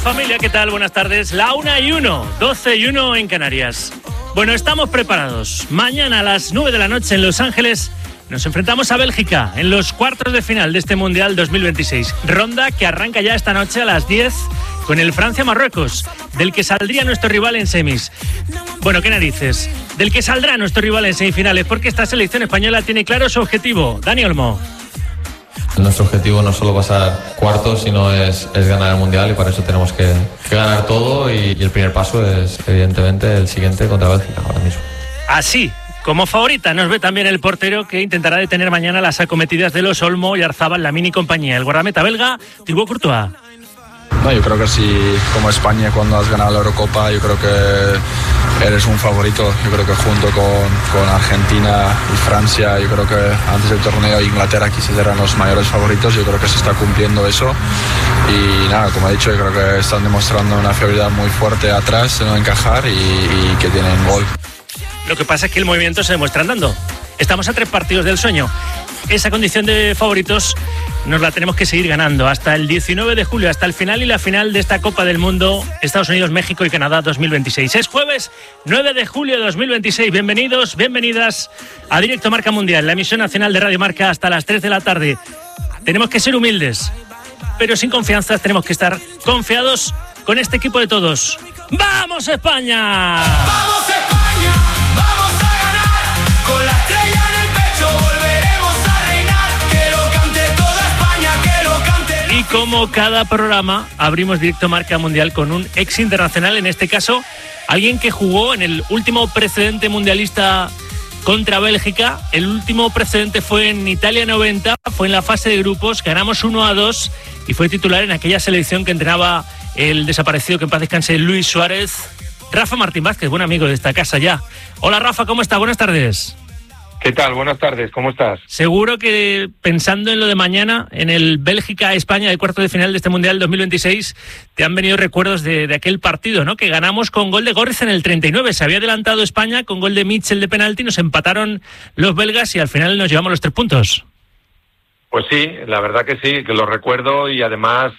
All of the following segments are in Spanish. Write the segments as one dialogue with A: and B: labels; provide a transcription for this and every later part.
A: familia, ¿qué tal? Buenas tardes. La 1:01, 12:01 en Canarias. Bueno, estamos preparados. Mañana a las 9 de la noche en Los Ángeles nos enfrentamos a Bélgica en los cuartos de final de este Mundial 2026. Ronda que arranca ya esta noche a las 10 con el Francia-Marruecos, del que saldría nuestro rival en semis. Bueno, qué narices, del que saldrá nuestro rival en semifinales, porque esta selección española tiene claro su objetivo. Dani Olmo.
B: Nuestro objetivo no es solo pasar cuartos, sino es ganar el Mundial, y para eso tenemos que ganar todo, y el primer paso es evidentemente el siguiente contra Bélgica ahora mismo.
A: Así, como favorita nos ve también el portero, que intentará detener mañana las acometidas de los Olmo y Arzabal, la mini compañía. El guardameta belga, Thibaut Courtois.
C: No, yo creo que sí, como España cuando has ganado la Eurocopa, yo creo que eres un favorito. Yo creo que junto con Argentina y Francia, yo creo que antes del torneo Inglaterra quizás eran los mayores favoritos. Yo creo que se está cumpliendo eso, y nada, como he dicho, yo creo que están demostrando una fiabilidad muy fuerte atrás de no encajar y que tienen gol.
A: Lo que pasa es que el movimiento se demuestra andando. Estamos a 3 partidos del sueño. Esa condición de favoritos nos la tenemos que seguir ganando hasta el 19 de julio, hasta el final y la final de esta Copa del Mundo Estados Unidos, México y Canadá 2026. Es jueves 9 de julio de 2026. Bienvenidos, bienvenidas a Directo Marca Mundial, la emisión nacional de Radio Marca, hasta las 3 de la tarde. Tenemos que ser humildes, pero sin confianza. Tenemos que estar confiados con este equipo de todos. ¡Vamos España!
D: ¡Vamos España! ¡Vamos a ganar! Con la estrella en el pecho volveremos a reinar. Que lo cante toda España, que lo cante.
A: Y como cada programa, abrimos Directo Marca Mundial con un ex internacional, en este caso, alguien que jugó en el último precedente mundialista contra Bélgica. El último precedente fue en Italia 90, fue en la fase de grupos, ganamos 1-2 y fue titular en aquella selección que entrenaba el desaparecido, que en paz descanse, Luis Suárez. Rafa Martín Vázquez, buen amigo de esta casa ya. Hola Rafa, ¿cómo estás? Buenas tardes.
E: ¿Qué tal? Buenas tardes, ¿cómo estás?
A: Seguro que pensando en lo de mañana, en el Bélgica-España del cuarto de final de este Mundial 2026, te han venido recuerdos de aquel partido, ¿no? Que ganamos con gol de Gorriz en el 39. Se había adelantado España con gol de Mitchell de penalti, nos empataron los belgas y al final nos llevamos los 3 puntos.
E: Pues sí, la verdad que sí, que lo recuerdo, y además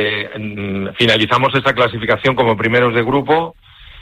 E: finalizamos esa clasificación como primeros de grupo,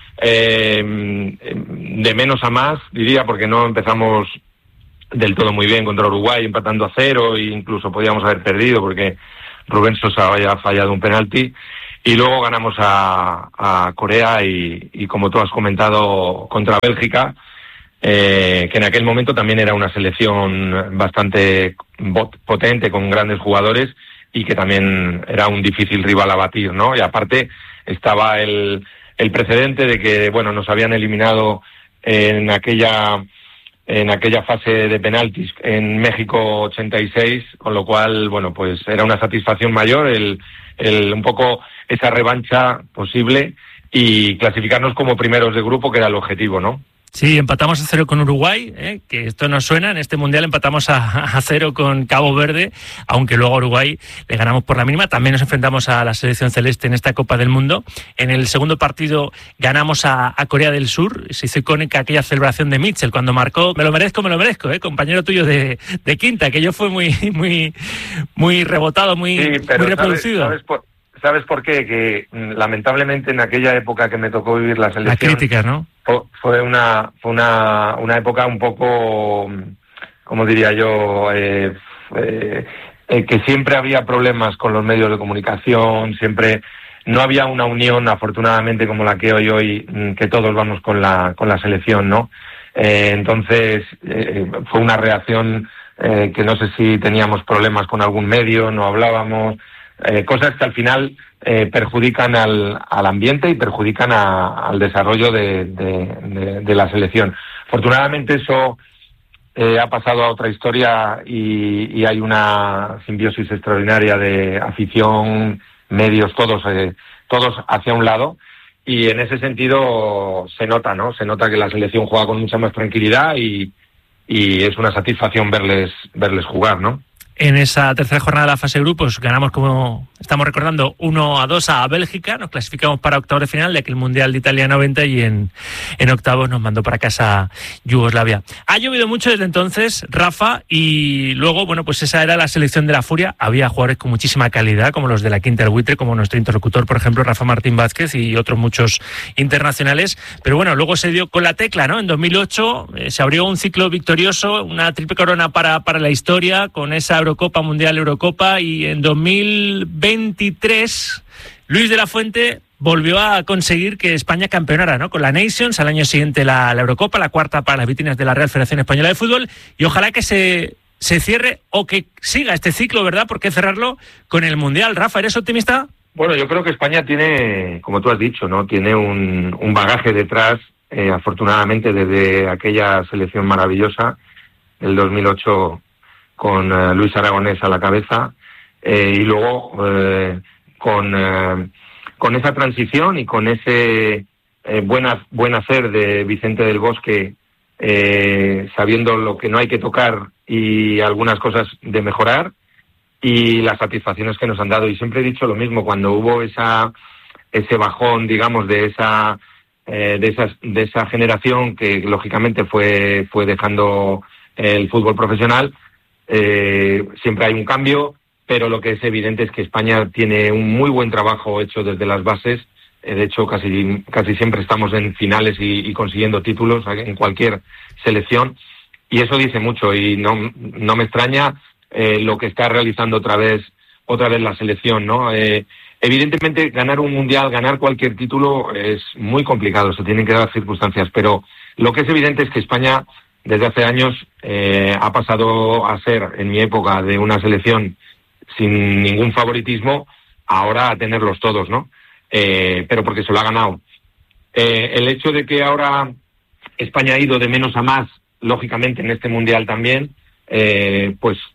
E: de menos a más, diría, porque no empezamos del todo muy bien contra Uruguay, empatando a 0, e incluso podíamos haber perdido porque Rubén Sosa había fallado un penalti, y luego ganamos a Corea y como tú has comentado, contra Bélgica, que en aquel momento también era una selección bastante potente, con grandes jugadores, y que también era un difícil rival a batir, ¿no? Y aparte estaba el precedente de que, bueno, nos habían eliminado en aquella fase de penaltis en México 86, con lo cual, bueno, pues era una satisfacción mayor un poco esa revancha posible y clasificarnos como primeros de grupo, que era el objetivo, ¿no?
A: Sí, empatamos a 0 con Uruguay, que esto nos suena. En este Mundial empatamos a 0 con Cabo Verde, aunque luego a Uruguay le ganamos por la mínima. También nos enfrentamos a la selección celeste en esta Copa del Mundo. En el segundo partido ganamos a Corea del Sur. Se hizo icónica aquella celebración de Mitchell cuando marcó "me lo merezco", compañero tuyo de quinta, que yo fue muy rebotado, muy reproducido.
E: ¿Sabes por qué? Que lamentablemente en aquella época que me tocó vivir la selección...
A: La crítica, ¿no?
E: Fue una época un poco, como diría yo, que siempre había problemas con los medios de comunicación, siempre no había una unión, afortunadamente, como la que hoy, que todos vamos con la selección, ¿no? Entonces, fue una reacción que no sé si teníamos problemas con algún medio, no hablábamos... cosas que al final perjudican al ambiente y perjudican al desarrollo de la selección. Afortunadamente eso ha pasado a otra historia y hay una simbiosis extraordinaria de afición, medios, todos hacia un lado, y en ese sentido se nota, ¿no? Se nota que la selección juega con mucha más tranquilidad y es una satisfacción verles jugar, ¿no?
A: En esa tercera jornada de la fase de grupos ganamos, como estamos recordando, 1-2 a Bélgica, nos clasificamos para octavos de final de aquel Mundial de Italia 90 y en octavos nos mandó para casa Yugoslavia. Ha llovido mucho desde entonces, Rafa, y luego, bueno, pues esa era la selección de la furia. Había jugadores con muchísima calidad, como los de la Quinta del Buitre, como nuestro interlocutor, por ejemplo, Rafa Martín Vázquez, y otros muchos internacionales. Pero bueno, luego se dio con la tecla, ¿no? En 2008 se abrió un ciclo victorioso, una triple corona para la historia, con esa Eurocopa, Mundial Eurocopa, y en 2023 Luis de la Fuente volvió a conseguir que España campeonara, ¿no? Con la Nations, al año siguiente la Eurocopa, la cuarta para las vitrinas de la Real Federación Española de Fútbol, y ojalá que se cierre o que siga este ciclo, ¿verdad? ¿Por qué cerrarlo con el Mundial? Rafa, ¿eres optimista?
E: Bueno, yo creo que España tiene, como tú has dicho, ¿no? Tiene un bagaje detrás, afortunadamente, desde aquella selección maravillosa, el 2008, con Luis Aragonés a la cabeza, y luego con esa transición y con ese buen hacer de Vicente del Bosque, sabiendo lo que no hay que tocar y algunas cosas de mejorar, y las satisfacciones que nos han dado. Y siempre he dicho lo mismo, cuando hubo ese bajón, digamos, de esa generación que lógicamente fue dejando el fútbol profesional, siempre hay un cambio, pero lo que es evidente es que España tiene un muy buen trabajo hecho desde las bases. De hecho, casi siempre estamos en finales y consiguiendo títulos en cualquier selección, y eso dice mucho, y no me extraña lo que está realizando otra vez la selección, ¿no? Evidentemente, ganar un mundial, ganar cualquier título es muy complicado, se tienen que dar circunstancias, pero lo que es evidente es que España desde hace años ha pasado a ser, en mi época, de una selección sin ningún favoritismo, ahora a tenerlos todos, ¿no? Pero porque se lo ha ganado. El hecho de que ahora España ha ido de menos a más, lógicamente en este mundial también, te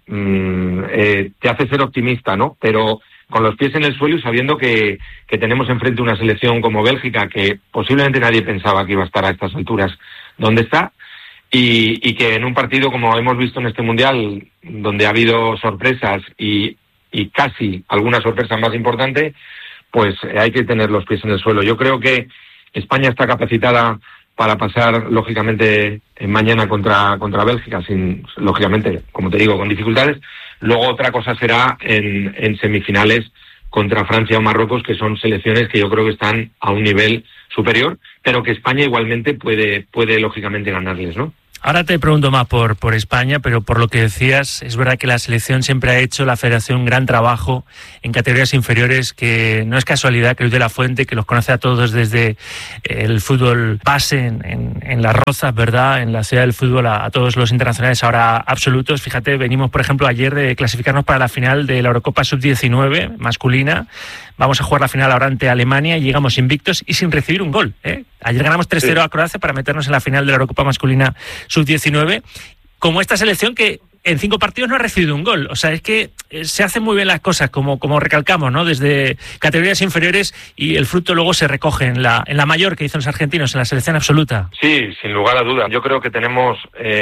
E: hace ser optimista, ¿no? Pero con los pies en el suelo y sabiendo que tenemos enfrente una selección como Bélgica, que posiblemente nadie pensaba que iba a estar a estas alturas donde está, y que en un partido, como hemos visto en este mundial, donde ha habido sorpresas y casi alguna sorpresa más importante, pues hay que tener los pies en el suelo. Yo creo que España está capacitada para pasar, lógicamente, mañana contra Bélgica, lógicamente, como te digo, con dificultades. Luego otra cosa será en semifinales contra Francia o Marruecos, que son selecciones que yo creo que están a un nivel superior, pero que España igualmente puede lógicamente ganarles, ¿no?
A: Ahora te pregunto más por España, pero por lo que decías, es verdad que la selección siempre ha hecho, la federación, un gran trabajo en categorías inferiores, que no es casualidad que Luis de la Fuente, que los conoce a todos desde el fútbol base en Las Rozas, ¿verdad?, en la ciudad del fútbol, a todos los internacionales ahora absolutos. Fíjate, venimos, por ejemplo, ayer de clasificarnos para la final de la Eurocopa Sub-19 masculina. Vamos a jugar la final ahora ante Alemania y llegamos invictos y sin recibir un gol, ¿eh? Ayer ganamos 3-0 a Croacia para meternos en la final de la Eurocopa masculina Sub-19, como esta selección que en 5 partidos no ha recibido un gol. O sea, es que se hacen muy bien las cosas, como recalcamos, ¿no? Desde categorías inferiores, y el fruto luego se recoge en la mayor que hizo los argentinos, en la selección absoluta.
E: Sí, sin lugar a dudas. Yo creo que tenemos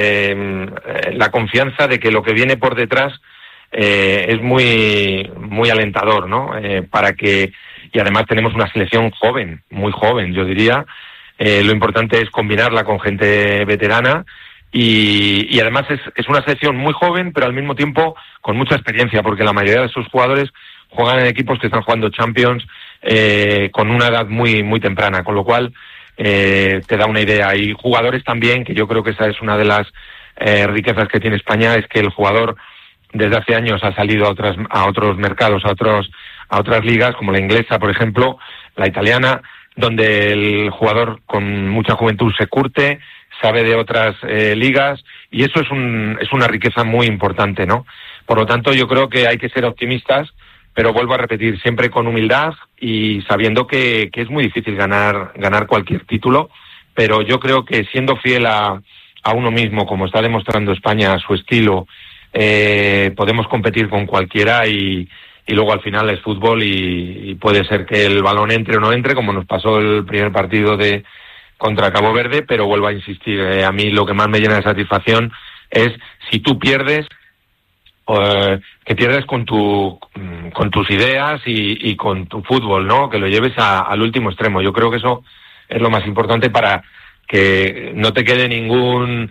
E: la confianza de que lo que viene por detrás es muy, muy alentador, ¿no? Y además tenemos una selección joven, muy joven, yo diría. Lo importante es combinarla con gente veterana, y además es una selección muy joven, pero al mismo tiempo con mucha experiencia, porque la mayoría de sus jugadores juegan en equipos que están jugando Champions con una edad muy, muy temprana, con lo cual te da una idea. Y jugadores también, que yo creo que esa es una de las riquezas que tiene España, es que el jugador desde hace años ha salido a otros mercados, a otras ligas, como la inglesa, por ejemplo, la italiana, donde el jugador con mucha juventud se curte, sabe de otras ligas, y eso es una riqueza muy importante, ¿no? Por lo tanto, yo creo que hay que ser optimistas, pero vuelvo a repetir, siempre con humildad y sabiendo que es muy difícil ganar cualquier título, pero yo creo que siendo fiel a uno mismo, como está demostrando España, a su estilo, podemos competir con cualquiera, y luego al final es fútbol, y puede ser que el balón entre o no entre, como nos pasó el primer partido contra Cabo Verde, pero vuelvo a insistir, a mí lo que más me llena de satisfacción es si tú pierdes, que pierdes con tus ideas y con tu fútbol, ¿no? Que lo lleves al último extremo. Yo creo que eso es lo más importante para que no te quede ninguna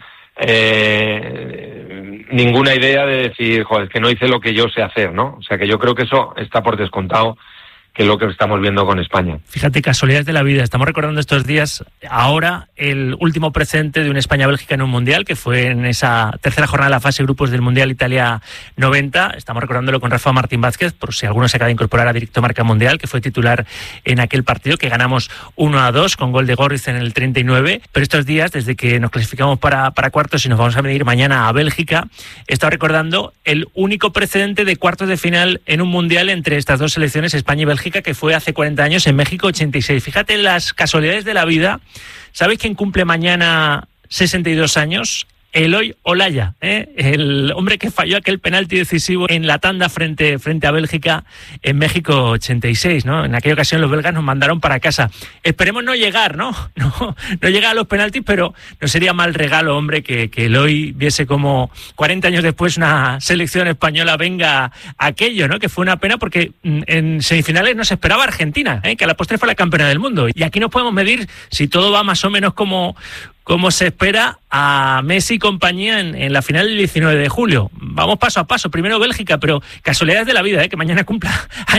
E: idea de decir, joder, que no hice lo que yo sé hacer, ¿no? O sea, que yo creo que eso está por descontado, que es lo que estamos viendo con España.
A: Fíjate, casualidades de la vida. Estamos recordando estos días, ahora, el último precedente de un España-Bélgica en un Mundial, que fue en esa tercera jornada de la fase de grupos del Mundial Italia 90. Estamos recordándolo con Rafa Martín Vázquez, por si alguno se acaba de incorporar a Directo Marca Mundial, que fue titular en aquel partido, que ganamos 1-2 con gol de Gorriz en el 39. Pero estos días, desde que nos clasificamos para cuartos y nos vamos a medir mañana a Bélgica, he estado recordando el único precedente de cuartos de final en un Mundial entre estas dos selecciones, España y Bélgica, que fue hace 40 años en México 86. Fíjate las casualidades de la vida. ¿Sabéis quién cumple mañana 62 años? Eloy Olaya, el hombre que falló aquel penalti decisivo en la tanda frente a Bélgica en México 86, ¿no? En aquella ocasión los belgas nos mandaron para casa. Esperemos no llegar, ¿no? No llegar a los penaltis, pero no sería mal regalo, hombre, que Eloy viese como 40 años después una selección española venga a aquello, ¿no? Que fue una pena porque en semifinales nos esperaba Argentina, que a la postre fue la campeona del mundo. Y aquí nos podemos medir si todo va más o menos como se espera a Messi y compañía en la final del 19 de julio. Vamos paso a paso. Primero Bélgica, pero casualidades de la vida, que mañana cumpla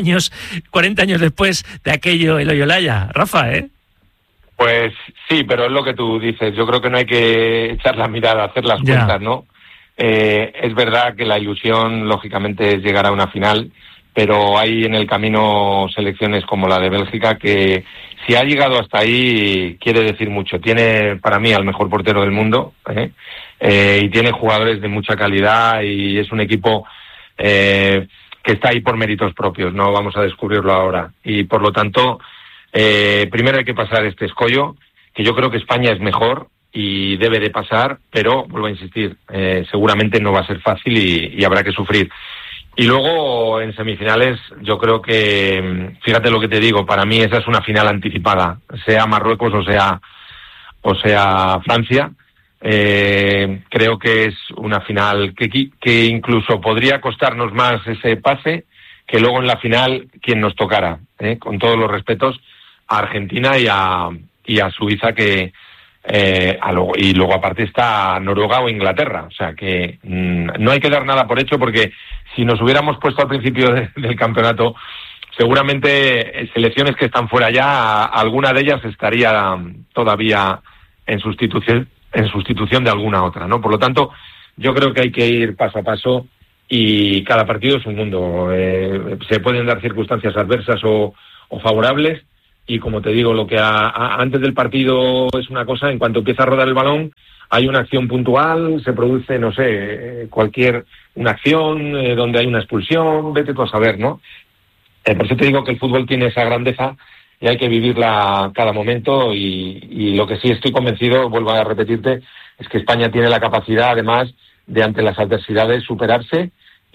A: 40 años después de aquello Eloy Olaya. Rafa,
E: Pues sí, pero es lo que tú dices. Yo creo que no hay que echar la mirada, hacer las cuentas, ¿no? Es verdad que la ilusión, lógicamente, es llegar a una final, pero hay en el camino selecciones como la de Bélgica que, si ha llegado hasta ahí, quiere decir mucho. Tiene, para mí, al mejor portero del mundo, y tiene jugadores de mucha calidad, y es un equipo que está ahí por méritos propios, no vamos a descubrirlo ahora. Y por lo tanto, primero hay que pasar este escollo, que yo creo que España es mejor y debe de pasar, pero, vuelvo a insistir, seguramente no va a ser fácil y habrá que sufrir. Y luego, en semifinales, yo creo que, fíjate lo que te digo, para mí esa es una final anticipada, sea Marruecos o sea Francia. Creo que es una final que incluso podría costarnos más ese pase que luego en la final quien nos tocara, con todos los respetos a Argentina y a Suiza, que y luego aparte está Noruega o Inglaterra. O sea que no hay que dar nada por hecho, porque si nos hubiéramos puesto al principio del campeonato, seguramente selecciones que están fuera ya, alguna de ellas estaría todavía en sustitución de alguna otra, ¿no? Por lo tanto, yo creo que hay que ir paso a paso, y cada partido es un mundo. Se pueden dar circunstancias adversas o favorables, y como te digo, lo que antes del partido es una cosa, en cuanto empieza a rodar el balón, hay una acción puntual, se produce, no sé, una acción donde hay una expulsión, vete tú a saber, ¿no? Por eso te digo que el fútbol tiene esa grandeza y hay que vivirla cada momento, y lo que sí estoy convencido, vuelvo a repetirte, es que España tiene la capacidad, además, de ante las adversidades superarse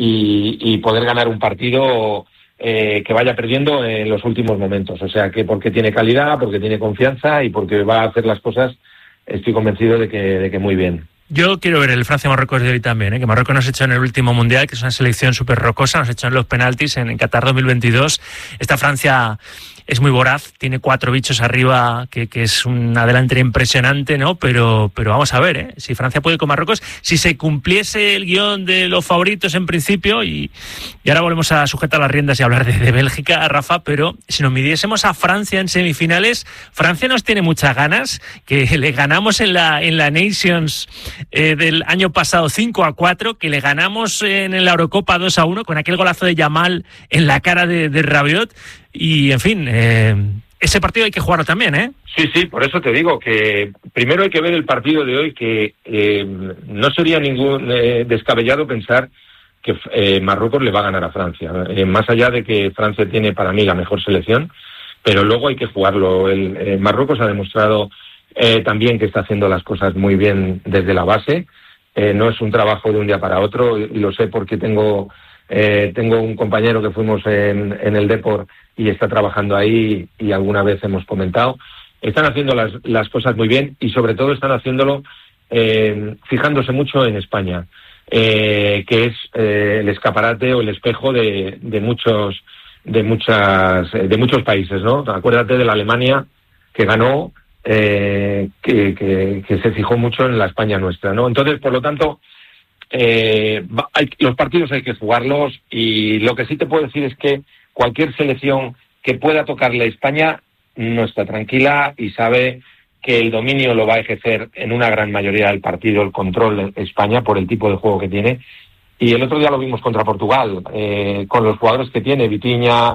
E: y poder ganar un partido que vaya perdiendo en los últimos momentos. O sea, que porque tiene calidad, porque tiene confianza y porque va a hacer las cosas, estoy convencido de que muy bien.
A: Yo quiero ver el Francia-Marruecos de hoy también, que Marruecos nos echó en el último Mundial, que es una selección súper rocosa, nos echó en los penaltis en Qatar 2022. Esta Francia es muy voraz, tiene 4 bichos arriba, que es una delantera impresionante, ¿no? Pero vamos a ver, si Francia puede con Marruecos, si se cumpliese el guión de los favoritos en principio, y ahora volvemos a sujetar las riendas y hablar de Bélgica, Rafa, pero si nos midiésemos a Francia en semifinales, Francia nos tiene muchas ganas, que le ganamos en la Nations del año pasado 5-4, que le ganamos en la Eurocopa 2-1 con aquel golazo de Yamal en la cara de Rabiot. Y, en fin, ese partido hay que jugarlo también,
E: Sí, por eso te digo que primero hay que ver el partido de hoy, que no sería ningún descabellado pensar que Marruecos le va a ganar a Francia. Más allá de que Francia tiene, para mí, la mejor selección, pero luego hay que jugarlo. Marruecos ha demostrado también que está haciendo las cosas muy bien desde la base. No es un trabajo de un día para otro, y lo sé porque tengo un compañero que fuimos en el Depor y está trabajando ahí, y alguna vez hemos comentado. Están haciendo las cosas muy bien, y sobre todo están haciéndolo fijándose mucho en España. que es el escaparate o el espejo de muchos países, ¿no? Acuérdate de la Alemania que ganó, que se fijó mucho en la España nuestra, ¿no? Entonces, por lo tanto, los partidos hay que jugarlos, y lo que sí te puedo decir es que cualquier selección que pueda tocarle a España no está tranquila y sabe que el dominio lo va a ejercer en una gran mayoría del partido, el control de España por el tipo de juego que tiene. Y el otro día lo vimos contra Portugal, con los jugadores que tiene, Vitinha,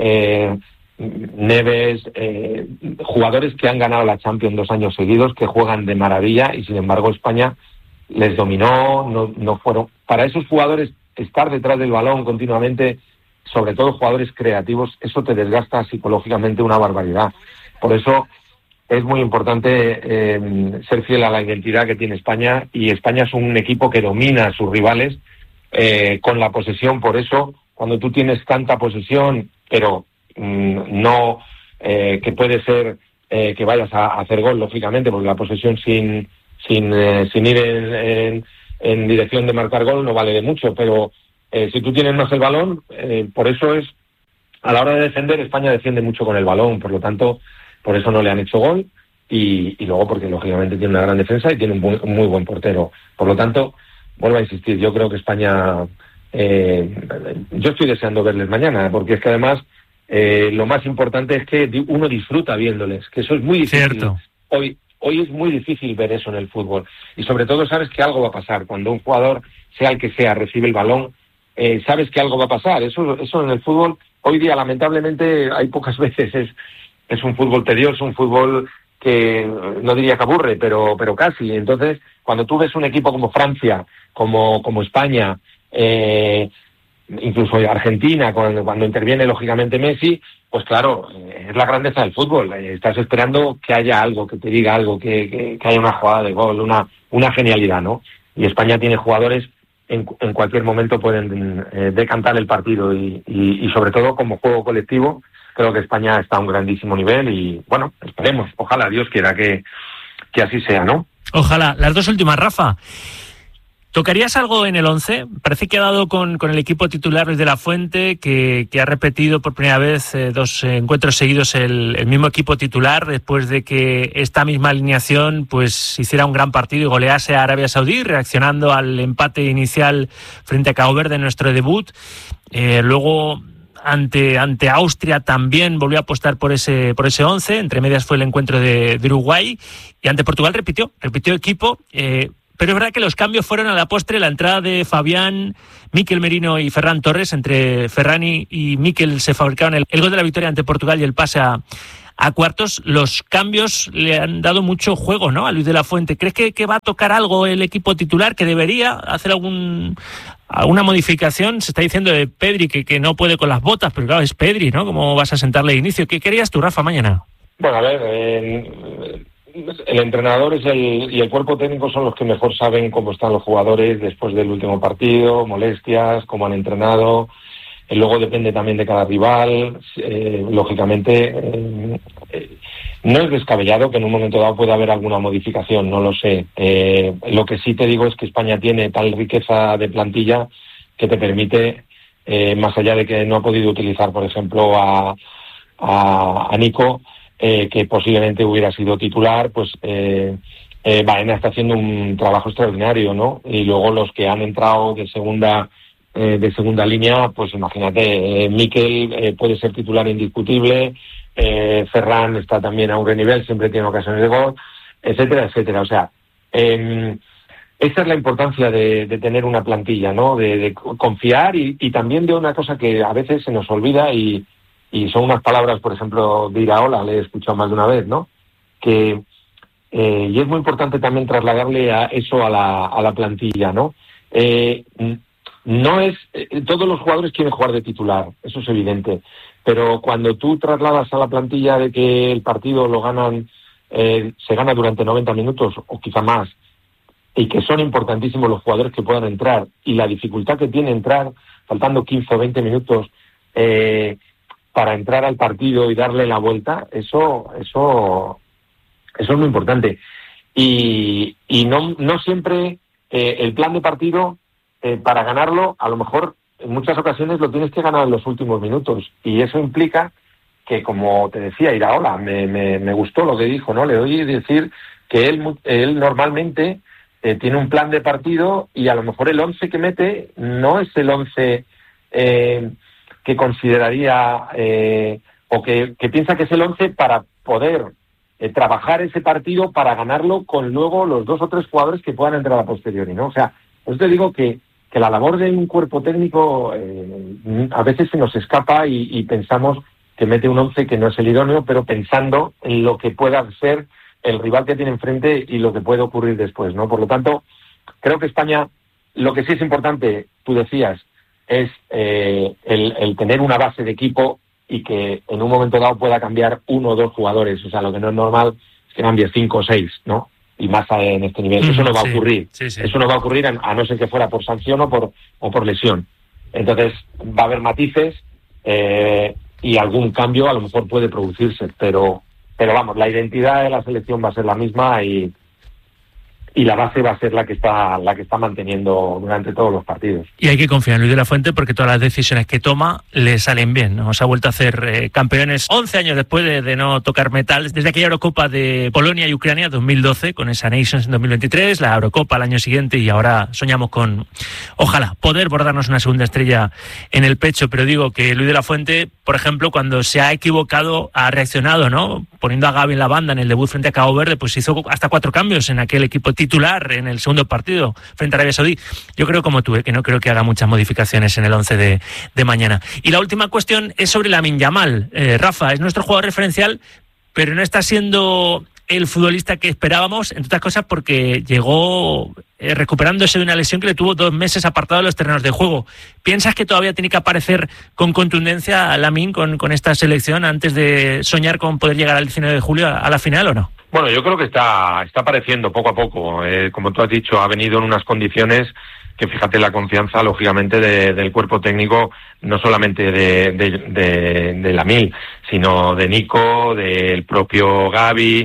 E: Neves, jugadores que han ganado la Champions 2 años seguidos, que juegan de maravilla, y sin embargo España les dominó, no fueron. Para esos jugadores, estar detrás del balón continuamente, sobre todo jugadores creativos, eso te desgasta psicológicamente una barbaridad. Por eso es muy importante ser fiel a la identidad que tiene España, y España es un equipo que domina a sus rivales con la posesión. Por eso, cuando tú tienes tanta posesión, pero no que puede ser que vayas a hacer gol, lógicamente, porque la posesión sin ir en dirección de marcar gol no vale de mucho, pero si tú tienes más el balón, por eso es, a la hora de defender, España defiende mucho con el balón, por lo tanto, por eso no le han hecho gol, y luego porque lógicamente tiene una gran defensa y tiene un muy buen portero. Por lo tanto, vuelvo a insistir, yo creo que España, yo estoy deseando verles mañana, porque es que además lo más importante es que uno disfruta viéndoles, que eso es muy difícil.
A: Cierto.
E: Hoy es muy difícil ver eso en el fútbol, y sobre todo sabes que algo va a pasar cuando un jugador, sea el que sea, recibe el balón. Sabes que algo va a pasar. Eso en el fútbol hoy día, lamentablemente, hay pocas veces. Es un fútbol tedioso, un fútbol que no diría que aburre, pero casi. Entonces, cuando tú ves un equipo como Francia, como España, incluso Argentina, cuando interviene lógicamente Messi, pues claro, es la grandeza del fútbol. Estás esperando que haya algo, que te diga algo, que haya una jugada de gol, una genialidad, ¿no? Y España tiene jugadores en cualquier momento pueden decantar el partido, y sobre todo como juego colectivo creo que España está a un grandísimo nivel, y bueno, esperemos, ojalá Dios quiera que así sea, ¿no?
A: Ojalá. Las dos últimas, Rafa. ¿Tocarías algo en el 11? Parece que ha dado con el equipo titular Luis de la Fuente, que ha repetido por primera vez 2 encuentros seguidos el mismo equipo titular, después de que esta misma alineación pues hiciera un gran partido y golease a Arabia Saudí, reaccionando al empate inicial frente a Cabo Verde en nuestro debut. Luego ante Austria también volvió a apostar por ese 11, entre medias fue el encuentro de Uruguay, y ante Portugal repitió equipo. Pero es verdad que los cambios fueron a la postre, la entrada de Fabián, Mikel Merino y Ferran Torres. Entre Ferran y Mikel se fabricaron el gol de la victoria ante Portugal y el pase a cuartos. Los cambios le han dado mucho juego, ¿no?, a Luis de la Fuente. ¿Crees que va a tocar algo el equipo titular, que debería hacer alguna modificación? Se está diciendo de Pedri que no puede con las botas, pero claro, es Pedri, ¿no? ¿Cómo vas a sentarle de inicio? ¿Qué querías tú, Rafa, mañana?
E: Bueno, a ver, el entrenador y el cuerpo técnico son los que mejor saben cómo están los jugadores después del último partido, molestias, cómo han entrenado. Luego depende también de cada rival. Lógicamente, no es descabellado que en un momento dado pueda haber alguna modificación, no lo sé. Lo que sí te digo es que España tiene tal riqueza de plantilla que te permite, más allá de que no ha podido utilizar, por ejemplo, a Nico, que posiblemente hubiera sido titular, pues Baena está haciendo un trabajo extraordinario, ¿no? Y luego los que han entrado de segunda línea, pues imagínate, Mikel puede ser titular indiscutible, Ferran está también a un gran nivel, siempre tiene ocasiones de gol, etcétera, etcétera. O sea, esa es la importancia de tener una plantilla, ¿no? De confiar, y también de una cosa que a veces se nos olvida, y son unas palabras, por ejemplo, de Iraola, le he escuchado más de una vez, ¿no? Y es muy importante también trasladarle eso a la plantilla, ¿no? No es todos los jugadores quieren jugar de titular, eso es evidente, pero cuando tú trasladas a la plantilla de que el partido lo ganan, se gana durante 90 minutos o quizá más, y que son importantísimos los jugadores que puedan entrar, y la dificultad que tiene entrar faltando 15 o 20 minutos para entrar al partido y darle la vuelta, eso es muy importante. Y no siempre el plan de partido para ganarlo, a lo mejor en muchas ocasiones lo tienes que ganar en los últimos minutos, y eso implica que, como te decía Iraola, me gustó lo que dijo, ¿no? Le oí decir que él normalmente tiene un plan de partido, y a lo mejor el 11 que mete no es el 11 que consideraría o que piensa que es el 11 para poder trabajar ese partido para ganarlo con luego los 2 o 3 jugadores que puedan entrar a posteriori, ¿no? O sea, pues te digo que la labor de un cuerpo técnico a veces se nos escapa y pensamos que mete un 11 que no es el idóneo, pero pensando en lo que pueda ser el rival que tiene enfrente y lo que puede ocurrir después, ¿no? Por lo tanto, creo que España, lo que sí es importante, tú decías, es el tener una base de equipo y que en un momento dado pueda cambiar 1 o 2 jugadores. O sea, lo que no es normal es que cambie 5 o 6, ¿no? Y más en este nivel. Eso no va a ocurrir. Sí. Eso no va a ocurrir a no ser que fuera por sanción o por lesión. Entonces, va a haber matices y algún cambio a lo mejor puede producirse, pero vamos, la identidad de la selección va a ser la misma y la base va a ser la que está manteniendo durante todos los partidos.
A: Y hay que confiar en Luis de la Fuente, porque todas las decisiones que toma le salen bien, ¿no? Se ha vuelto a hacer campeones 11 años después de no tocar metal, desde aquella Eurocopa de Polonia y Ucrania 2012, con esa Nations en 2023, la Eurocopa al año siguiente, y ahora soñamos con, ojalá, poder bordarnos una segunda estrella en el pecho. Pero digo que Luis de la Fuente, por ejemplo, cuando se ha equivocado, ha reaccionado, ¿no? Poniendo a Gavi en la banda en el debut frente a Cabo Verde, pues hizo hasta 4 cambios en aquel equipo titular en el segundo partido frente a Arabia Saudí. Yo creo como tú, que no creo que haga muchas modificaciones en el 11 de mañana. Y la última cuestión es sobre Lamine Yamal. Rafa, es nuestro jugador referencial, pero no está siendo el futbolista que esperábamos, entre otras cosas porque llegó recuperándose de una lesión que le tuvo 2 meses apartado de los terrenos de juego. ¿Piensas que todavía tiene que aparecer con contundencia Lamine con esta selección antes de soñar con poder llegar al 19 de julio a la final, o no?
E: Bueno, yo creo que está apareciendo poco a poco. Como tú has dicho, ha venido en unas condiciones que, fíjate, la confianza, lógicamente, del cuerpo técnico, no solamente de Lamine, sino de Nico, del propio Gavi,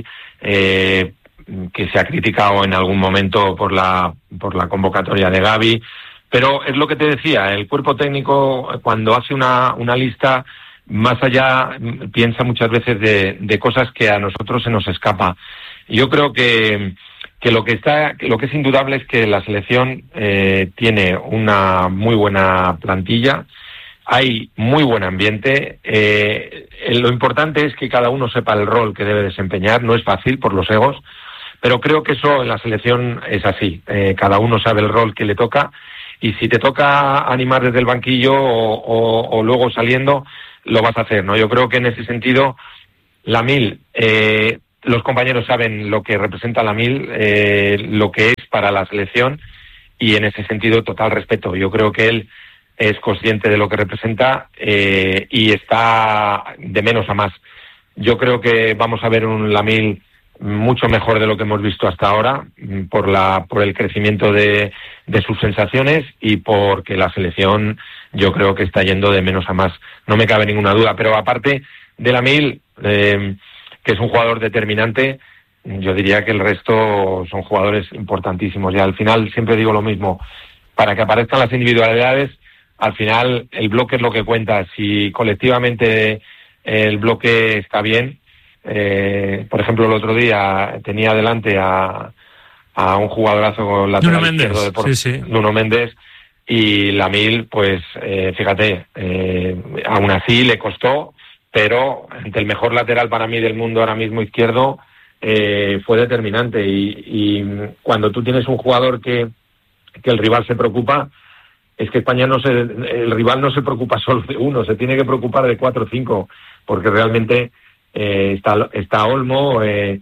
E: que se ha criticado en algún momento por la convocatoria de Gavi. Pero es lo que te decía, el cuerpo técnico, cuando hace una lista, más allá, piensa muchas veces de cosas que a nosotros se nos escapa. Yo creo que lo que es indudable es que la selección tiene una muy buena plantilla, hay muy buen ambiente. Lo importante es que cada uno sepa el rol que debe desempeñar. No es fácil por los egos, pero creo que eso en la selección es así. Cada uno sabe el rol que le toca, y si te toca animar desde el banquillo o luego saliendo, lo vas a hacer, ¿no? Yo creo que en ese sentido, Lamine, los compañeros saben lo que representa Lamine, lo que es para la selección, y en ese sentido, total respeto. Yo creo que él es consciente de lo que representa y está de menos a más. Yo creo que vamos a ver un Lamine mucho mejor de lo que hemos visto hasta ahora, por el crecimiento de sus sensaciones, y porque la selección, yo creo que está yendo de menos a más, no me cabe ninguna duda. Pero aparte de Lamine, que es un jugador determinante, yo diría que el resto son jugadores importantísimos. Y al final siempre digo lo mismo, para que aparezcan las individualidades, al final el bloque es lo que cuenta. Si colectivamente el bloque está bien, por ejemplo, el otro día tenía delante a un jugadorazo lateral izquierdo de Nuno Méndez, y Lamine, pues fíjate, aún así le costó, pero ante el mejor lateral para mí del mundo ahora mismo izquierdo, fue determinante. Y cuando tú tienes un jugador que el rival se preocupa, es que España el rival no se preocupa solo de uno, se tiene que preocupar de 4 o 5, porque realmente está Olmo,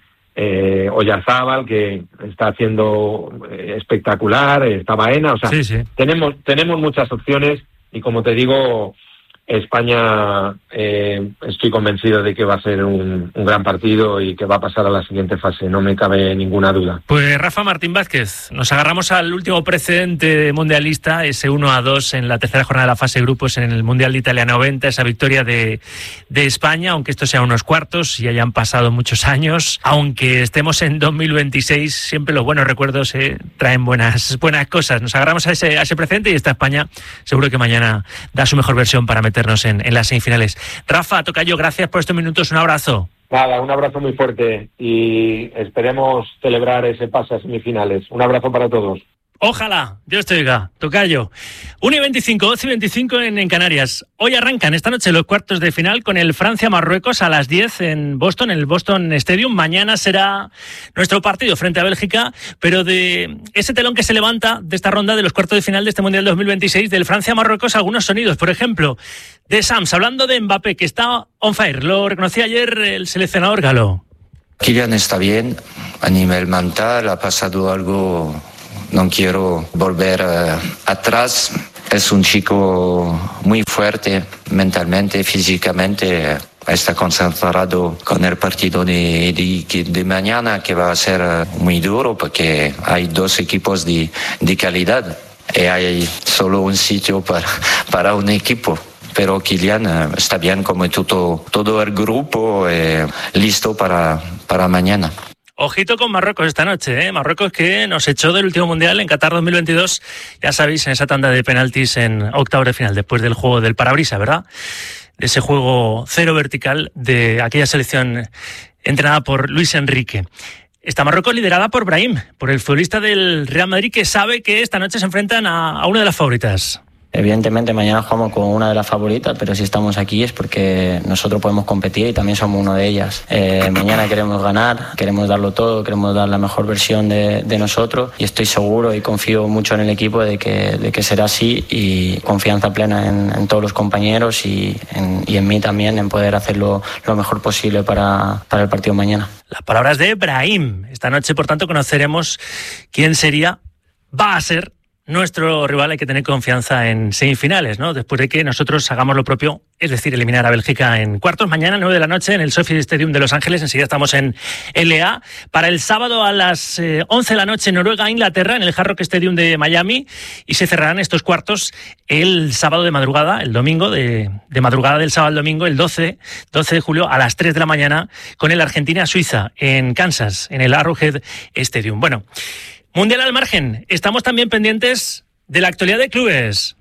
E: Oyarzábal, que está haciendo espectacular, está Baena, o sea, sí. Tenemos muchas opciones, y como te digo, España, estoy convencido de que va a ser un gran partido y que va a pasar a la siguiente fase, no me cabe ninguna duda.
A: Pues Rafa Martín Vázquez, nos agarramos al último precedente mundialista, ese 1-2 en la tercera jornada de la fase de grupos en el Mundial de Italia 90, esa victoria de España, aunque esto sea unos cuartos y hayan pasado muchos años, aunque estemos en 2026, siempre los buenos recuerdos traen buenas cosas. Nos agarramos a ese precedente y esta España seguro que mañana da su mejor versión para meternos en las semifinales. Rafa, tocayo, gracias por estos minutos, un abrazo.
E: Nada, un abrazo muy fuerte y esperemos celebrar ese pase a semifinales. Un abrazo para todos.
A: Ojalá, Dios te oiga, tocayo. 1:25, 12:25 en Canarias. Hoy arrancan esta noche los cuartos de final con el Francia-Marruecos a las 10 en Boston, en el Boston Stadium. Mañana será nuestro partido frente a Bélgica, pero de ese telón que se levanta de esta ronda de los cuartos de final de este Mundial 2026, del Francia-Marruecos, algunos sonidos. Por ejemplo, de Sams, hablando de Mbappé, que está on fire. Lo reconoció ayer el seleccionador galo.
F: Kylian está bien, a nivel mental ha pasado algo. No quiero volver atrás. Es un chico muy fuerte mentalmente, físicamente. Está concentrado con el partido de mañana, que va a ser muy duro porque hay dos equipos de calidad y hay solo un sitio para un equipo. Pero Kylian está bien como todo el grupo, listo para mañana.
A: Ojito con Marruecos esta noche, ¿eh? Marruecos que nos echó del último Mundial en Qatar 2022, ya sabéis, en esa tanda de penaltis en octavos de final, después del juego del parabrisa, ¿verdad? De ese juego cero vertical de aquella selección entrenada por Luis Enrique. Está Marruecos liderada por Brahim, por el futbolista del Real Madrid, que sabe que esta noche se enfrentan a una de las favoritas.
G: Evidentemente mañana jugamos con una de las favoritas, pero si estamos aquí es porque nosotros podemos competir y también somos una de ellas. Mañana queremos ganar, queremos darlo todo, queremos dar la mejor versión de nosotros y estoy seguro y confío mucho en el equipo de que será así, y confianza plena en todos los compañeros y en mí también, en poder hacerlo lo mejor posible para el partido mañana.
A: Las palabras de Brahim. Esta noche, por tanto, conoceremos quién va a ser nuestro rival. Hay que tener confianza en semifinales, ¿no? Después de que nosotros hagamos lo propio, es decir, eliminar a Bélgica en cuartos. Mañana, 9 de la noche, en el SoFi Stadium de Los Ángeles. Enseguida estamos en LA. Para el sábado a las 11 de la noche, Noruega, Inglaterra, en el Hard Rock Stadium de Miami. Y se cerrarán estos cuartos el sábado de madrugada, el domingo, de madrugada del sábado al domingo, el 12 de julio, a las 3 de la mañana, con el Argentina-Suiza en Kansas, en el Arrowhead Stadium. Bueno, Mundial al margen, estamos también pendientes de la actualidad de clubes.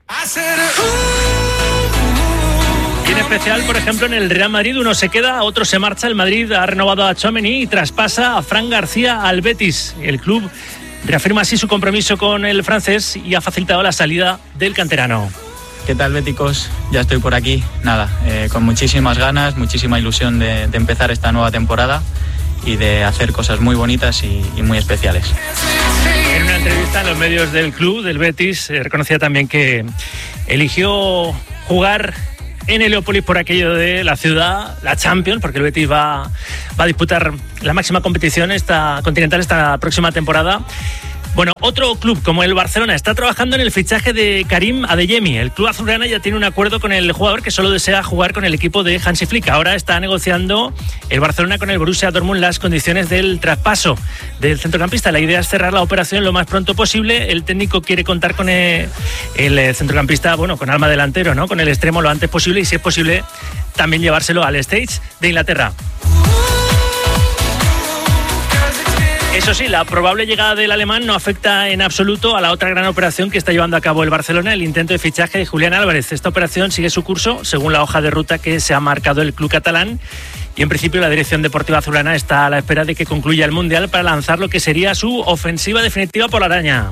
A: Y en especial, por ejemplo, en el Real Madrid uno se queda, otro se marcha. El Madrid ha renovado a Tchouaméni y traspasa a Fran García al Betis. El club reafirma así su compromiso con el francés y ha facilitado la salida del canterano.
H: ¿Qué tal, béticos? Ya estoy por aquí. Nada, con muchísimas ganas, muchísima ilusión de empezar esta nueva temporada y de hacer cosas muy bonitas y muy especiales.
A: En una entrevista en los medios del club, del Betis, reconocía también que eligió jugar en Heliópolis por aquello de la ciudad, la Champions, porque el Betis va a disputar la máxima competición continental esta próxima temporada. Bueno, otro club como el Barcelona está trabajando en el fichaje de Karim Adeyemi. El club azulgrana ya tiene un acuerdo con el jugador, que solo desea jugar con el equipo de Hansi Flick. Ahora está negociando el Barcelona con el Borussia Dortmund las condiciones del traspaso del centrocampista. La idea es cerrar la operación lo más pronto posible. El técnico quiere contar con el centrocampista, bueno, con alma delantero, ¿no? Con el extremo lo antes posible, y si es posible también llevárselo al Stage de Inglaterra. Eso sí, la probable llegada del alemán no afecta en absoluto a la otra gran operación que está llevando a cabo el Barcelona, el intento de fichaje de Julián Álvarez. Esta operación sigue su curso según la hoja de ruta que se ha marcado el club catalán, y en principio la dirección deportiva azulgrana está a la espera de que concluya el Mundial para lanzar lo que sería su ofensiva definitiva por la araña.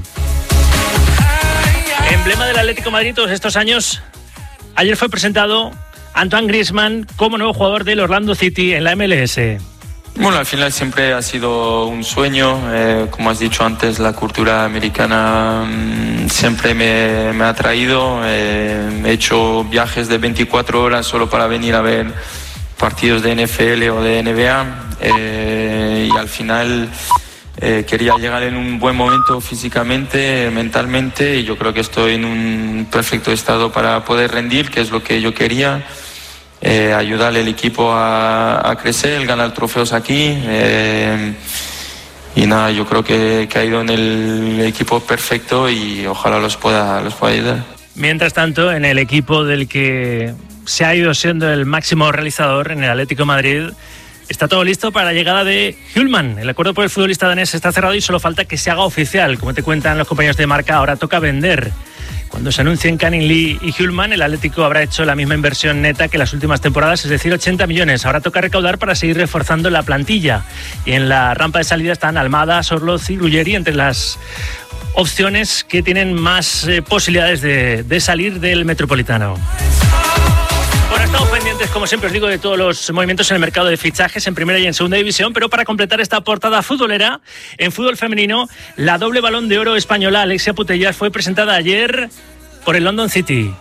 A: Emblema del Atlético de Madrid todos estos años, ayer fue presentado Antoine Griezmann como nuevo jugador del Orlando City en la MLS.
I: Bueno, al final siempre ha sido un sueño, como has dicho antes, la cultura americana siempre me ha atraído. He hecho viajes de 24 horas solo para venir a ver partidos de NFL o de NBA, y al final quería llegar en un buen momento físicamente, mentalmente, y yo creo que estoy en un perfecto estado para poder rendir, que es lo que yo quería. Ayudarle al equipo a crecer, ganar trofeos aquí. Y nada, yo creo que ha ido en el equipo perfecto y ojalá los pueda ayudar.
A: Mientras tanto, en el equipo del que se ha ido siendo el máximo realizador, en el Atlético de Madrid, está todo listo para la llegada de Hjulmand. El acuerdo por el futbolista danés está cerrado y solo falta que se haga oficial. Como te cuentan los compañeros de Marca, ahora toca vender. Cuando se anuncien Canning Lee y Hjulmand, el Atlético habrá hecho la misma inversión neta que las últimas temporadas, es decir, 80 millones. Ahora toca recaudar para seguir reforzando la plantilla. Y en la rampa de salida están Almada, Sorloz y Ruggeri entre las opciones que tienen más posibilidades de salir del Metropolitano. Bueno, estamos pendientes, como siempre os digo, de todos los movimientos en el mercado de fichajes en primera y en segunda división, pero para completar esta portada futbolera, en fútbol femenino, la doble Balón de Oro española Alexia Putellas fue presentada ayer por el London City.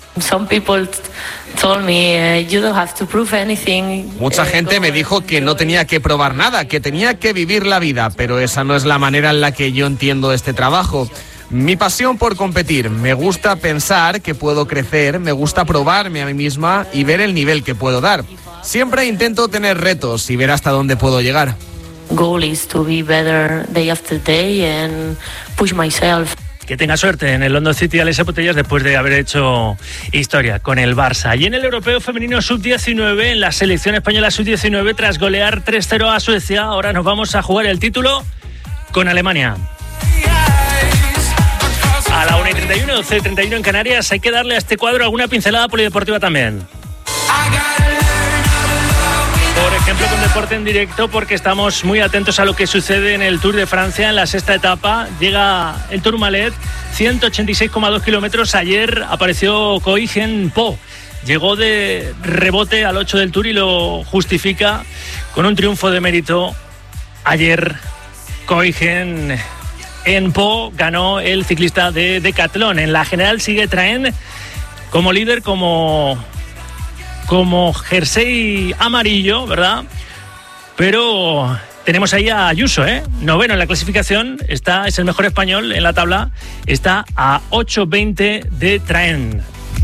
J: Mucha gente me dijo que no tenía que probar nada, que tenía que vivir la vida, pero esa no es la manera en la que yo entiendo este trabajo. Mi pasión por competir, me gusta pensar que puedo crecer, me gusta probarme a mí misma y ver el nivel que puedo dar. Siempre intento tener retos y ver hasta dónde puedo llegar.
K: Goal is to be better day after day and push myself.
A: Que tenga suerte en el London City Alexia Putellas después de haber hecho historia con el Barça. Y en el Europeo Femenino Sub-19, en la selección española Sub-19, tras golear 3-0 a Suecia, ahora nos vamos a jugar el título con Alemania. A la 1:31, 12:31 en Canarias, hay que darle a este cuadro alguna pincelada polideportiva también. Por ejemplo, con deporte en directo, porque estamos muy atentos a lo que sucede en el Tour de Francia, en la sexta etapa. Llega el Tourmalet, 186,2 kilómetros. Ayer apareció Koigen Po. Llegó de rebote al 8 del Tour y lo justifica con un triunfo de mérito. Ayer Koigen en Po ganó el ciclista de Decathlon. En la general sigue Traen como líder, como jersey amarillo, ¿verdad? Pero tenemos ahí a Ayuso, noveno en la clasificación, es el mejor español en la tabla, está a 8:20 de Traen.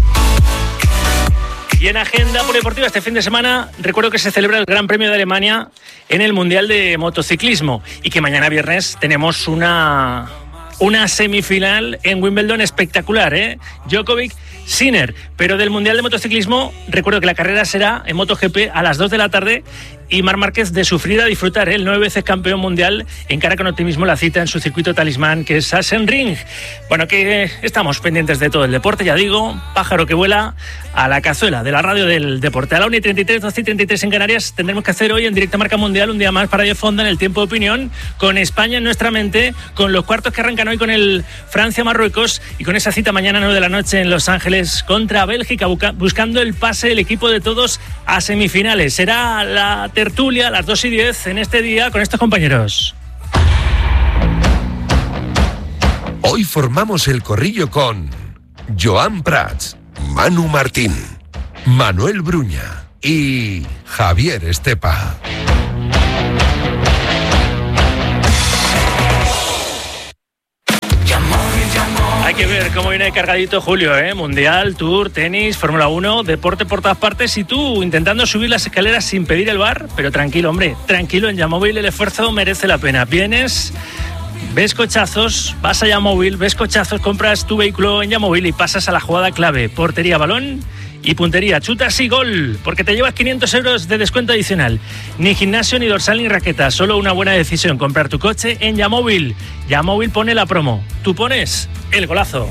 A: Y en agenda polideportiva este fin de semana, recuerdo que se celebra el Gran Premio de Alemania en el Mundial de Motociclismo y que mañana viernes tenemos una semifinal en Wimbledon espectacular, Djokovic, Sinner. Pero del Mundial de Motociclismo, recuerdo que la carrera será en MotoGP a las 2 de la tarde y Marc Márquez de sufrir a disfrutar, el 9 veces campeón mundial, encara con optimismo la cita en su circuito talismán, que es Sachsenring. Bueno, que estamos pendientes de todo el deporte, ya digo, pájaro que vuela a la cazuela de la radio del deporte. A la 1:33, 12:33 en Canarias, tendremos que hacer hoy en Directo Marca Mundial un día más para Radio Fonda en el tiempo de opinión, con España en nuestra mente, con los cuartos que arrancan hoy con el Francia-Marruecos y con esa cita mañana a 9 de la noche en Los Ángeles contra Bélgica, buscando el pase del equipo de todos a semifinales. Será la tertulia a las 2:10 en este día con estos compañeros.
L: Hoy formamos el corrillo con Joan Prats, Manu Martín, Manuel Bruña y Javier Estepa.
A: Hay que ver cómo viene cargadito Julio, Mundial, Tour, tenis, Fórmula 1, deporte por todas partes y tú intentando subir las escaleras sin pedir el bar, pero tranquilo, hombre, tranquilo, en Yamóvil el esfuerzo merece la pena. Vienes, ves cochazos, vas a Yamóvil, ves cochazos, compras tu vehículo en Yamóvil y pasas a la jugada clave, portería, balón y puntería, chutas y gol, porque te llevas 500 euros de descuento adicional. Ni gimnasio, ni dorsal, ni raqueta, solo una buena decisión, comprar tu coche en Yamóvil. Yamóvil pone la promo, tú pones el golazo.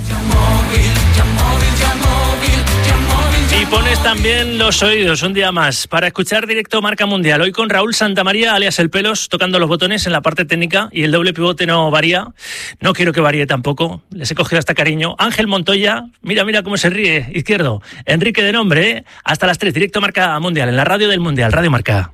A: Y pones también los oídos un día más para escuchar Directo Marca Mundial. Hoy con Raúl Santamaría, alias El Pelos, tocando los botones en la parte técnica y el doble pivote no varía. No quiero que varíe tampoco. Les he cogido hasta cariño. Ángel Montoya, mira cómo se ríe, izquierdo. Enrique de nombre, Hasta las 3, Directo Marca Mundial, en la radio del Mundial, Radio Marca.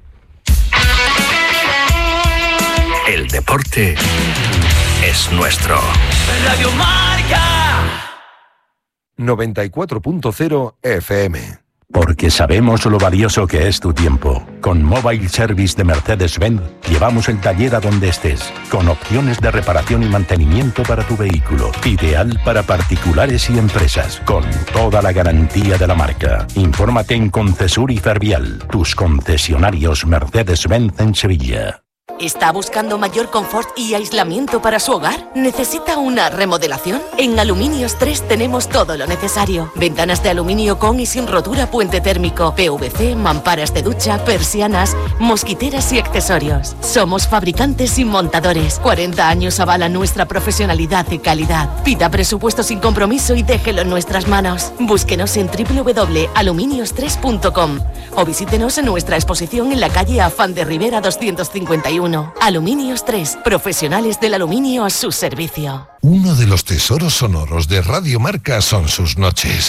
L: El deporte es nuestro.
D: Radio Marca.
L: 94.0 FM.
M: Porque sabemos lo valioso que es tu tiempo. Con Mobile Service de Mercedes-Benz llevamos el taller a donde estés, con opciones de reparación y mantenimiento para tu vehículo. Ideal para particulares y empresas, con toda la garantía de la marca. Infórmate en Concesur y Fervial, tus concesionarios Mercedes-Benz en Sevilla.
N: ¿Está buscando mayor confort y aislamiento para su hogar? ¿Necesita una remodelación? En Aluminios 3 tenemos todo lo necesario. Ventanas de aluminio con y sin rotura, puente térmico, PVC, mamparas de ducha, persianas, mosquiteras y accesorios. Somos fabricantes y montadores. 40 años avalan nuestra profesionalidad y calidad. Pida presupuesto sin compromiso y déjelo en nuestras manos. Búsquenos en www.aluminios3.com o visítenos en nuestra exposición en la calle Afán de Rivera 251. Aluminios 3, profesionales del aluminio a su servicio.
O: Uno de los tesoros sonoros de Radio Marca son sus noches,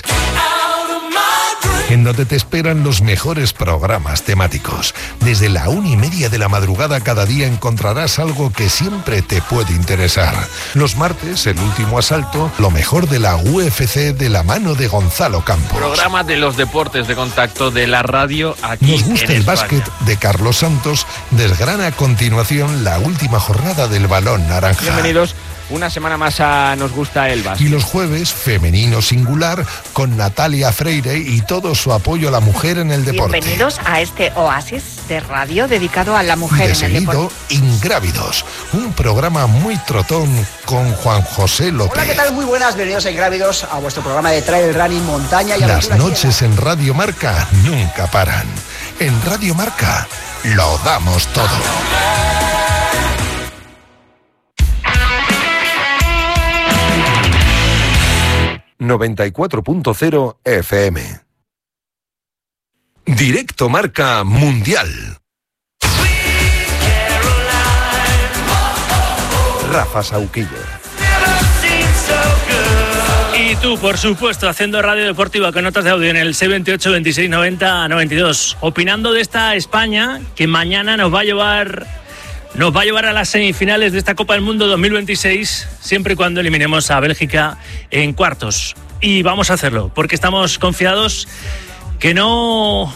O: en donde te esperan los mejores programas temáticos. Desde la 1:30 de la madrugada cada día encontrarás algo que siempre te puede interesar. Los martes, El Último Asalto, lo mejor de la UFC de la mano de Gonzalo Campos.
J: Programa de los deportes de contacto de la radio aquí
O: Nos gusta
J: en
O: el
J: España.
O: básquet de Carlos Santos. Desgrana a continuación la última jornada del balón naranja.
J: Bienvenidos una semana más a Nos gusta el básquet.
O: Y los jueves, Femenino Singular, con Natalia Freire y todo su apoyo a la mujer en el deporte.
P: Bienvenidos a este oasis de radio dedicado a la mujer
O: De
P: en el
O: seguido,
P: deporte.
O: Ingrávidos, un programa muy trotón con Juan José López.
Q: Hola, ¿qué tal? Muy buenas, bienvenidos a Ingrávidos, a vuestro programa de trail running, montaña y
O: Las
Q: aventura.
O: noches en Radio Marca nunca paran. En Radio Marca lo damos todo.
L: 94.0 FM. Directo Marca Mundial. Rafa Sauquillo.
A: Y tú, por supuesto, haciendo radio deportiva con notas de audio en el 628 26 90 92, opinando de esta España que mañana nos va a llevar a las semifinales de esta Copa del Mundo 2026, siempre y cuando eliminemos a Bélgica en cuartos. Y vamos a hacerlo, porque estamos confiados, que no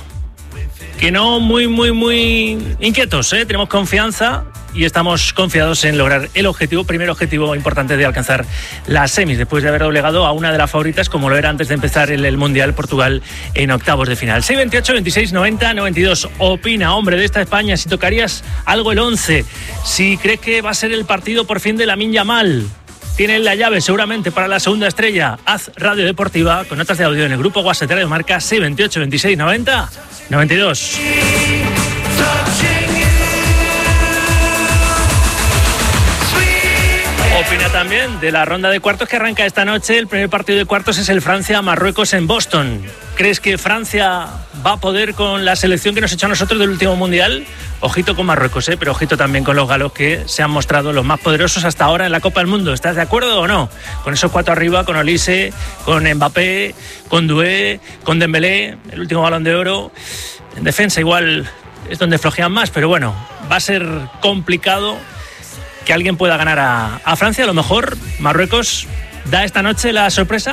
A: muy inquietos, Tenemos confianza y estamos confiados en lograr el primer objetivo importante de alcanzar las semis, después de haber doblegado a una de las favoritas, como lo era antes de empezar el Mundial, Portugal, en octavos de final. 628 26 90 92. Opina, hombre, de esta España, si tocarías algo el 11, si crees que va a ser el partido por fin de Lamine Yamal. Tienen la llave seguramente para la segunda estrella. Haz radio deportiva con notas de audio en el grupo WhatsApp de Radio Marca 628 26 90 92. Opina también de la ronda de cuartos que arranca esta noche. El primer partido de cuartos es el Francia-Marruecos en Boston. ¿Crees que Francia va a poder con la selección que nos echó a nosotros del último Mundial? Ojito con Marruecos, pero ojito también con los galos, que se han mostrado los más poderosos hasta ahora en la Copa del Mundo. ¿Estás de acuerdo o no? Con esos cuatro arriba, con Olise, con Mbappé, con Doué, con Dembélé, el último Balón de Oro. En defensa igual es donde flojean más, pero bueno, va a ser complicado que alguien pueda ganar a Francia. A lo mejor Marruecos da esta noche la sorpresa.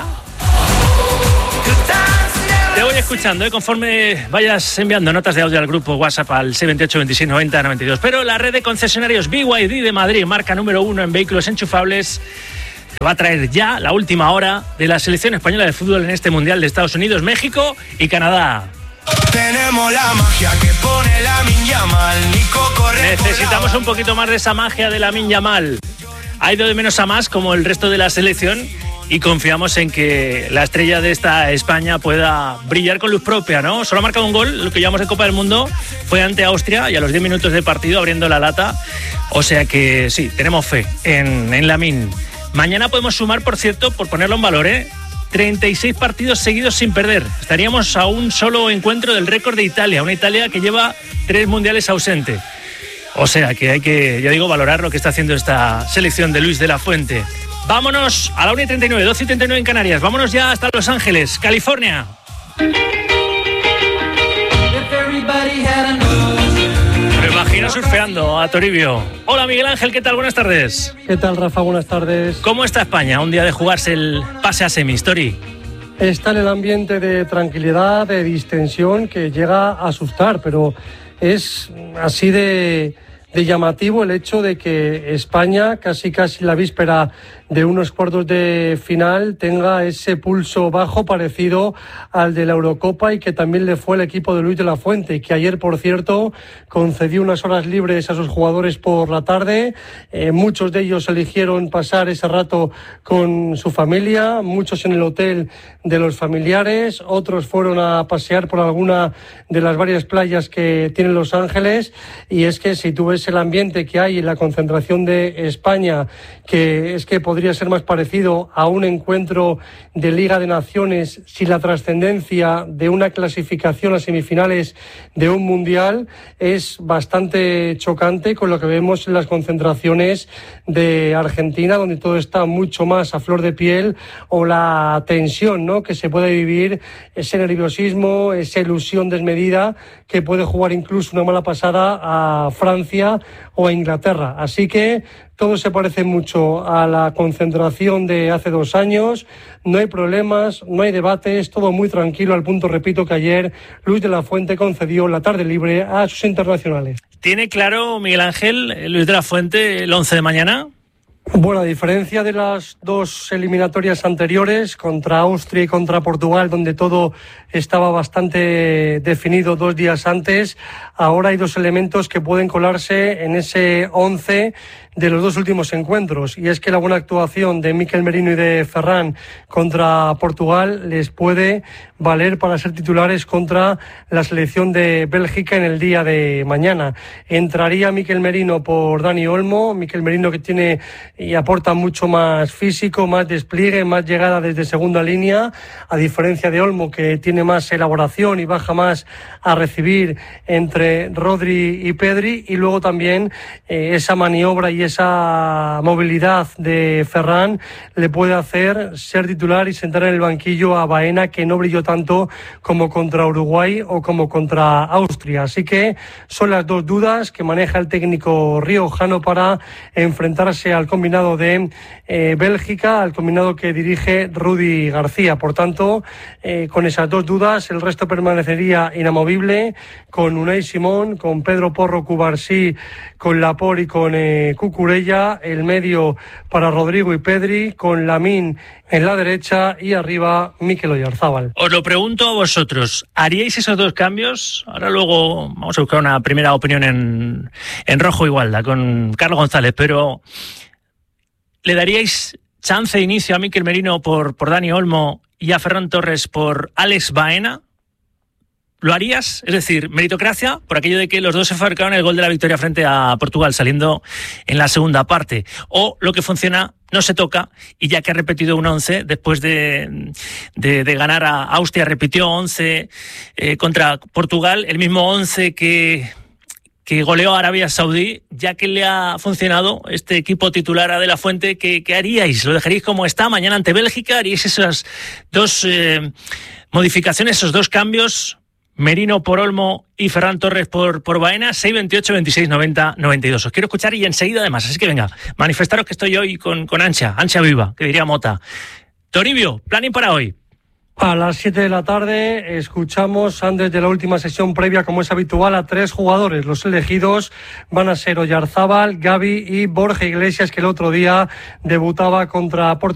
A: Te voy escuchando, conforme vayas enviando notas de audio al grupo WhatsApp al 628 26 90 92. Pero la red de concesionarios BYD de Madrid, marca número 1 en vehículos enchufables, te va a traer ya la última hora de la selección española de fútbol en este Mundial de Estados Unidos, México y Canadá.
D: Tenemos la magia que pone Lamine Yamal. Nico corre.
A: Necesitamos un poquito más de esa magia de Lamine Yamal. Ha ido de menos a más, como el resto de la selección, y confiamos en que la estrella de esta España pueda brillar con luz propia, ¿no? Solo ha marcado un gol, lo que llamamos de Copa del Mundo, fue ante Austria, y a los 10 minutos de partido abriendo la lata. O sea que sí, tenemos fe en Lamine. Mañana podemos sumar, por cierto, por ponerlo en valor, 36 partidos seguidos sin perder. Estaríamos a un solo encuentro del récord de Italia, una Italia que lleva 3 mundiales ausente. O sea que hay que, ya digo, valorar lo que está haciendo esta selección de Luis de la Fuente. Vámonos a la 1:39, 12:39 en Canarias. Vámonos ya hasta Los Ángeles, California. Me imagino surfeando a Toribio. Hola Miguel Ángel, ¿qué tal? Buenas tardes.
R: ¿Qué tal, Rafa? Buenas tardes.
A: ¿Cómo está España? Un día de jugarse el pase a semis, Tori.
R: está en el ambiente de tranquilidad, de distensión, que llega a asustar, pero es así de llamativo el hecho de que España, casi la víspera de unos cuartos de final, tenga ese pulso bajo parecido al de la Eurocopa y que también le fue el equipo de Luis de la Fuente, que ayer, por cierto, concedió unas horas libres a sus jugadores por la tarde. Muchos de ellos eligieron pasar ese rato con su familia, muchos en el hotel de los familiares, otros fueron a pasear por alguna de las varias playas que tiene Los Ángeles. Y es que si tú ves el ambiente que hay en la concentración de España, que es que podría ser más parecido a un encuentro de Liga de Naciones sin la trascendencia de una clasificación a semifinales de un mundial, es bastante chocante con lo que vemos en las concentraciones de Argentina, donde todo está mucho más a flor de piel, o la tensión, ¿no?, que se puede vivir, ese nerviosismo, esa ilusión desmedida que puede jugar incluso una mala pasada a Francia o a Inglaterra. Así que todo se parece mucho a la concentración de hace 2 años. No hay problemas, no hay debates, todo muy tranquilo, al punto, repito, que ayer Luis de la Fuente concedió la tarde libre a sus internacionales.
A: ¿Tiene claro, Miguel Ángel, Luis de la Fuente, el 11 de mañana?
R: Bueno, a diferencia de las 2 eliminatorias anteriores, contra Austria y contra Portugal, donde todo estaba bastante definido 2 días antes, ahora hay 2 elementos que pueden colarse en ese 11 de los 2 últimos encuentros, y es que la buena actuación de Mikel Merino y de Ferran contra Portugal les puede valer para ser titulares contra la selección de Bélgica en el día de mañana. Entraría Mikel Merino por Dani Olmo, Mikel Merino que tiene y aporta mucho más físico, más despliegue, más llegada desde segunda línea, a diferencia de Olmo, que tiene más elaboración y baja más a recibir entre Rodri y Pedri, y luego también esa maniobra y esa movilidad de Ferran le puede hacer ser titular y sentar en el banquillo a Baena, que no brilló tanto como contra Uruguay o como contra Austria. Así que son las 2 dudas que maneja el técnico riojano para enfrentarse al combinado de Bélgica, al combinado que dirige Rudy García. Por tanto, con esas 2 dudas, el resto permanecería inamovible, con Unai Simón, con Pedro Porro, Cubarsí, con Laporte y con Cucurella, el medio para Rodrigo y Pedri, con Lamine en la derecha y arriba Mikel Oyarzabal.
A: Os lo pregunto a vosotros, ¿haríais esos 2 cambios? Ahora luego vamos a buscar una primera opinión en Rojo Igualda con Carlos González, pero ¿le daríais chance de inicio a Mikel Merino por Dani Olmo y a Ferran Torres por Alex Baena? ¿Lo harías? Es decir, meritocracia por aquello de que los 2 se fabricaron el gol de la victoria frente a Portugal saliendo en la segunda parte. O lo que funciona no se toca, y ya que ha repetido un 11 después de ganar a Austria, repitió 11 contra Portugal, el mismo 11 que goleó a Arabia Saudí, ya que le ha funcionado este equipo titular a De la Fuente. ¿Qué haríais? ¿Lo dejaríais como está mañana ante Bélgica? ¿Haríais esas 2 modificaciones, esos 2 cambios? Merino por Olmo y Ferran Torres por Baena. 628 26 90 92. Os quiero escuchar y enseguida además, así que venga, manifestaros que estoy hoy con ansia viva, que diría Mota. Toribio, planning para hoy.
R: A las 7 de la tarde escuchamos, antes de la última sesión previa, como es habitual, a 3 jugadores. Los elegidos van a ser Oyarzabal, Gavi y Borja Iglesias, que el otro día debutaba contra Portugal.